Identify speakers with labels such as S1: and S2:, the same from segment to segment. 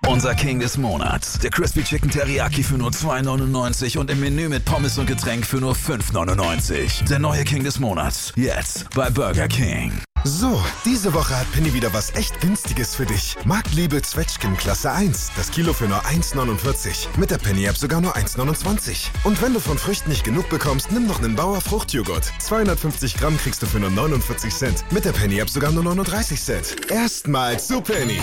S1: Unser King des Monats. Der Crispy Chicken Teriyaki für nur $2,99 und im Menü mit Pommes und Getränk für nur $5,99. Der neue King des Monats. Jetzt bei Burger King.
S2: So, diese Woche hat Penny wieder was echt Günstiges für dich. Marktliebe Zwetschgen Klasse 1. Das Kilo für nur $1,49. Mit der Penny-App sogar nur $1,29. Und wenn du von Früchten nicht genug bekommst, nimm noch einen Bauer Fruchtjoghurt. 250 Gramm kriegst du für nur 49 Cent. Mit der Penny-App sogar nur 39 Cent. Erstmals zu Penny.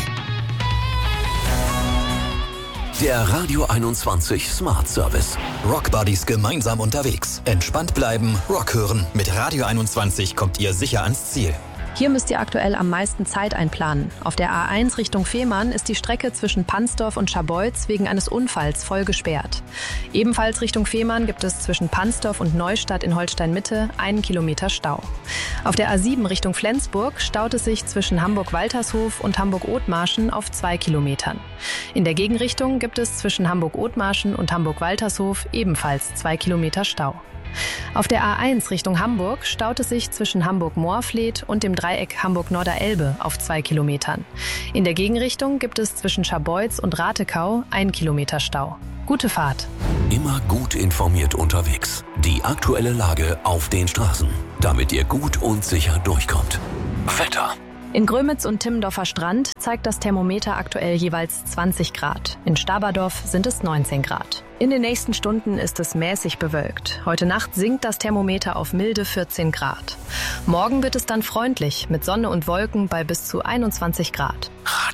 S3: Der Radio 21 Smart Service. Rock Buddies gemeinsam unterwegs. Entspannt bleiben, Rock hören. Mit Radio 21 kommt ihr sicher ans Ziel.
S4: Hier müsst ihr aktuell am meisten Zeit einplanen. Auf der A1 Richtung Fehmarn ist die Strecke zwischen Pansdorf und Scharbeutz wegen eines Unfalls voll gesperrt. Ebenfalls Richtung Fehmarn gibt es zwischen Pansdorf und Neustadt in Holstein-Mitte 1 Kilometer Stau. Auf der A7 Richtung Flensburg staut es sich zwischen Hamburg-Waltershof und Hamburg-Othmarschen auf 2 Kilometern. In der Gegenrichtung gibt es zwischen Hamburg-Othmarschen und Hamburg-Waltershof ebenfalls 2 Kilometer Stau. Auf der A1 Richtung Hamburg staut es sich zwischen Hamburg-Moorfleet und dem Dreieck Hamburg-Norder-Elbe auf 2 Kilometern. In der Gegenrichtung gibt es zwischen Scharbeutz und Ratekau 1 Kilometer Stau. Gute Fahrt!
S3: Immer gut informiert unterwegs. Die aktuelle Lage auf den Straßen, damit ihr gut und sicher durchkommt. Wetter.
S4: In Grömitz und Timmendorfer Strand zeigt das Thermometer aktuell jeweils 20 Grad. In Staberdorf sind es 19 Grad. In den nächsten Stunden ist es mäßig bewölkt. Heute Nacht sinkt das Thermometer auf milde 14 Grad. Morgen wird es dann freundlich mit Sonne und Wolken bei bis zu 21 Grad.